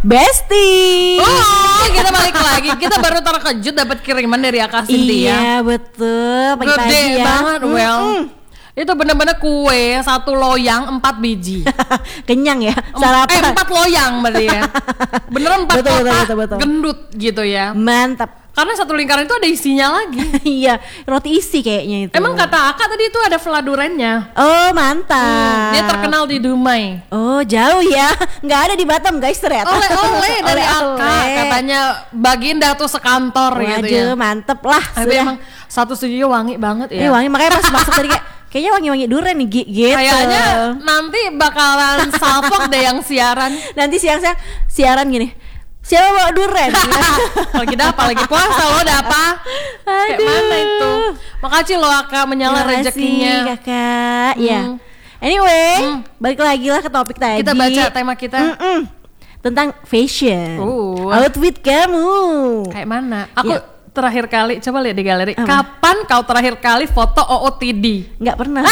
Besti. Oh, kita balik lagi. Kita baru terkejut dapat kiriman dari Aka Cynthia. Iya betul. Pagi-pagi Gede ya. banget, Itu bener-bener kue 1 loyang 4 biji. Kenyang ya. Sarapan. 4 loyang berarti ya. Beneran 4 Betul, kotak betul. gendut gitu ya. Mantap. Karena satu lingkaran itu ada isinya lagi. Iya, roti isi kayaknya itu. Emang kata Aka tadi itu ada fladurennya. Oh mantap. Dia terkenal di Dumai. Oh jauh ya. Nggak ada di Batam guys ternyata. Oleh-oleh dari Aka. Katanya Baginda tuh sekantor gitu ya. Waduh mantep lah. Tapi emang satu studio wangi banget ya. Wangi, makanya pas masuk tadi kayaknya wangi-wangi durian nih gitu. Kayaknya nanti bakalan salfok deh yang siaran. Nanti siang-siang siaran gini. Siapa bawa durian? Lagi apa? Lagi puasa lo ada apa? Kayak mana itu? Makasih lo Aka menyala rezekinya. Kakak. Ya. Anyway, balik lagi lah ke topik tadi. Kita baca tema kita. Tentang fashion. Outfit kamu. Kayak mana? Aku terakhir kali coba lihat di galeri. Kapan kau terakhir kali foto OOTD? Nggak pernah.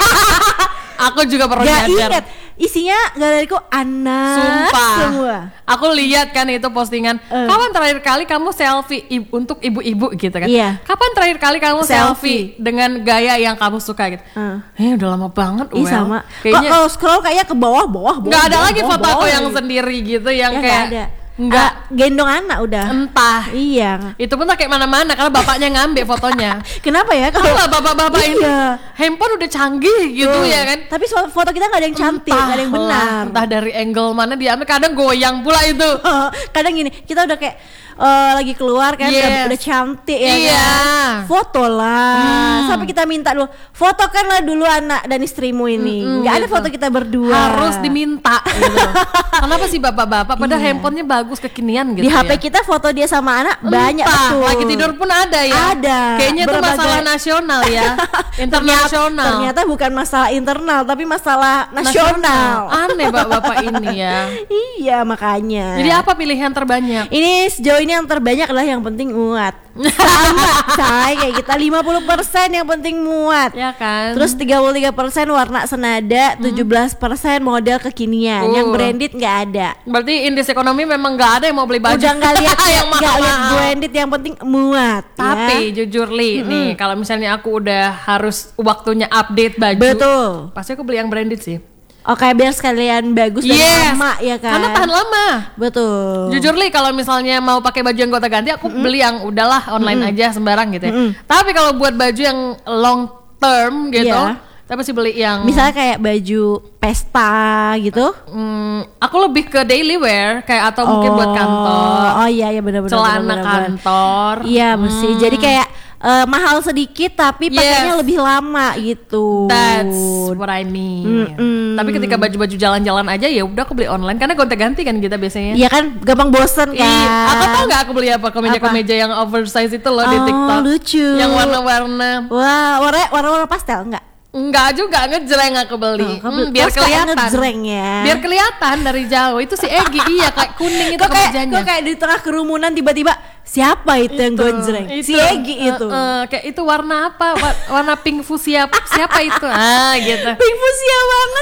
Aku juga pernah nyadar. Ingat. Isinya galeriku anak. Sumpah. Semua. Aku lihat kan itu postingan. Kapan terakhir kali kamu selfie untuk ibu-ibu gitu kan? Iya. Kapan terakhir kali kamu selfie dengan gaya yang kamu suka gitu? Udah lama banget. Sama. Kayaknya kalau scroll kayaknya ke bawah. Nggak ada lagi foto aku yang sendiri gitu yang kayak. Ada. Enggak, gendong anak udah. Entah. Iya. Itu pun tak kayak mana-mana karena bapaknya ngambil fotonya. Kenapa ya kalau bapak-bapak ini handphone udah canggih gitu ya kan? Tapi foto kita nggak ada yang cantik, nggak ada yang benar. Entah dari angle mana diambil, kadang goyang pula itu. Kadang gini, kita udah kayak lagi keluar kan, udah cantik ya kan? Foto lah. Sampai kita minta dulu, fotokanlah dulu anak dan istrimu ini. Nggak ada foto kita berdua. Harus diminta gitu. Kenapa sih bapak-bapak? Padahal handphonenya bagus kekinian gitu. Di HP kita foto dia sama anak banyak betul. Lagi tidur pun ada ya. Ada. Kayaknya itu masalah nasional ya. Internasional. Ternyata bukan masalah internal tapi masalah nasional. Aneh bapak-bapak ini ya. Iya makanya. Jadi apa pilihan terbanyak? Ini sejauh ini yang terbanyak adalah yang penting muat. Sama say kayak kita 50% yang penting muat. Ya kan. Terus 33% warna senada, 17% model kekinian. Yang branded nggak ada. Berarti indeks ekonomi memang nggak ada yang mau beli baju. Udah nggak lihat yang lihat branded, yang penting muat. Tapi jujur Li, nih kalau misalnya aku udah harus waktunya update baju, betul. Pasti aku beli yang branded sih. Oke, biar sekalian bagus dan lama ya kan. Karena tahan lama. Betul. Jujur Li, kalau misalnya mau pakai baju yang gonta-ganti, aku beli yang udahlah online aja sembarang gitu ya. Tapi kalau buat baju yang long term gitu, tapi sih beli yang misalnya kayak baju pesta gitu. Aku lebih ke daily wear kayak atau mungkin buat kantor. Oh iya benar-benar. Celana kantor. Iya mesti. Jadi kayak mahal sedikit tapi pakainya lebih lama gitu. That's what I mean. Tapi ketika baju-baju jalan-jalan aja ya udah aku beli online karena gonta-ganti kan kita biasanya. Iya kan, gampang bosen kan. Aku tau nggak aku beli apa kemeja-kemeja yang oversize itu loh di TikTok. Lucu. Yang warna-warna. Wah, warna pastel enggak? Enggak juga, ngejreng aku beli. Biar kelihatan. Ngejreng ya. Biar kelihatan dari jauh. Itu si Egi, iya kayak kuning itu kemejanya. Kok kayak di tengah kerumunan tiba-tiba siapa itu yang gonjreng? Si Egi itu. Kayak itu warna apa? Warna pink fuchsia. Siapa itu? Gitu. Pink fuchsia banget.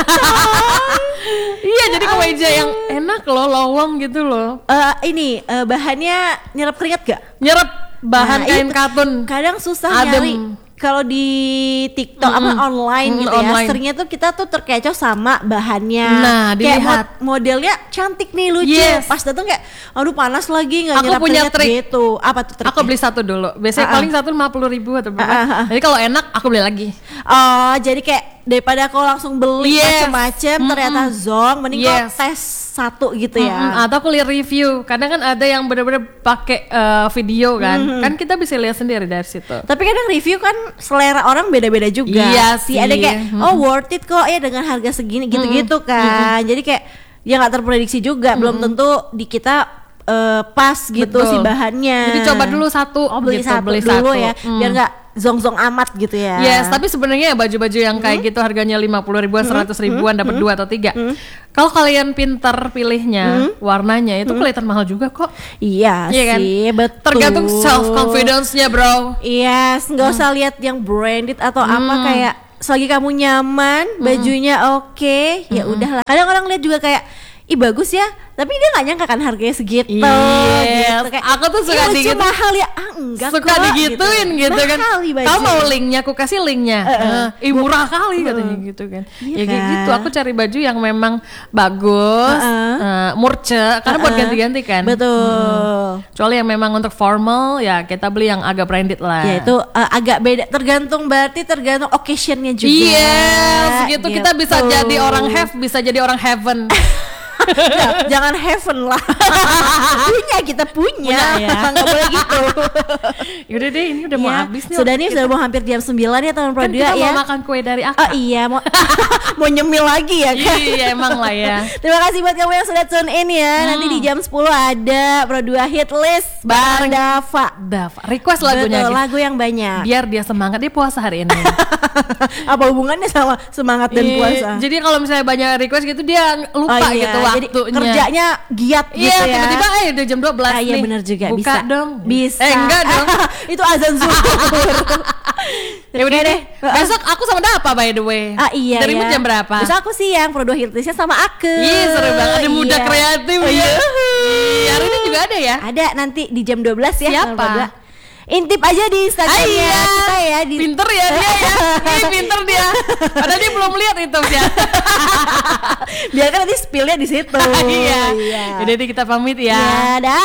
Iya, jadi kemeja yang enak loh, lowong gitu loh. Ini bahannya nyerap keringat gak? Nyerap bahan kain katun. Kadang susah nyari. Kalau di TikTok online gitu ya, seringnya tuh kita tuh terkecoh sama bahannya. Nah, dilihat kayak modelnya cantik nih, lucu. Pas datang kayak, aduh panas lagi nggak nyerap keringat gitu. Apa tuh triknya? Aku beli satu dulu. Biasanya paling satu 50.000 atau berapa. Jadi kalau enak aku beli lagi. Oh, jadi kayak daripada aku langsung beli macam-macam ternyata zonk, mending kau tes satu gitu ya. Atau aku lihat review. Kadang kan ada yang bener-bener pakai video kan. Kan kita bisa lihat sendiri dari situ. Tapi kadang review kan selera orang beda-beda juga. Iya sih. Ada kayak worth it kok ya dengan harga segini gitu-gitu kan. Jadi kayak ya nggak terprediksi juga. Belum tentu di kita pas gitu si bahannya. Jadi coba dulu satu. Beli gitu, satu dulu ya. Biar nggak zong-zong amat gitu ya. Yes, tapi sebenarnya baju-baju yang kayak gitu harganya 50.000-an, 100.000-an dapat 2 atau 3. Kalau kalian pinter pilihnya, warnanya itu kelihatan mahal juga kok. Iya sih, kan? betul. Tergantung self confidence-nya, bro. Yes, nggak usah lihat yang branded atau apa, kayak selagi kamu nyaman, bajunya oke, ya udahlah. Kadang orang lihat juga kayak ih bagus ya, tapi dia nggak nyangka kan harganya segitu. Iya, gitu. Kayak, aku tuh suka digituin. Mahal ya, enggak suka kok, digituin gitu kan. Tahu mau linknya, aku kasih linknya. Murah kali katanya gitu kan. Iya ya kayak kan? gitu, aku cari baju yang memang bagus, murce, karena buat ganti-ganti kan. Betul. Kecuali yang memang untuk formal, ya kita beli yang agak branded lah. Ya itu agak beda, tergantung occasionnya juga. Iya, segitu kita bisa jadi orang bisa jadi orang heaven. Nah, jangan heaven lah. kita punya ya. Nggak boleh gitu. Yaudah deh, ini udah mau habis nih. Sudah mau hampir jam 9 ya teman Pro 2 ya. Kita mau makan kue dari Aka. Oh iya, mau mau nyemil lagi ya kan. Iya emang lah ya. Terima kasih buat kamu yang sudah tune in ya. Nanti di jam 10 ada Pro 2 hit list bareng Dava. Request lagunya. Betul, lagu yang banyak. Biar dia semangat, dia puasa hari ini. Apa hubungannya sama semangat dan puasa? Jadi kalau misalnya banyak request gitu dia lupa gitu waktunya. Jadi kerjanya giat gitu ya. Iya, tiba-tiba udah jam 12 nih. Iya benar juga. Buka bisa dong. Bisa. Enggak dong. Itu azan zuhur. Ya udah deh. Besok aku sama Dapa by the way. Iya. Darimu jam berapa? Besok aku siang Pro 2 hit listnya sama aku. Iya seru banget. Ada muda kreatif ya. Hari ini juga ada ya? Ada nanti di jam 12 ya. Siapa? Intip aja di Instagramnya kita ya. Pinter ya dia ya. Pinter dia. Padahal dia belum lihat itu ya. Biarkan nanti spillnya di situ. Iya. Jadi kita pamit ya. Ya, dah.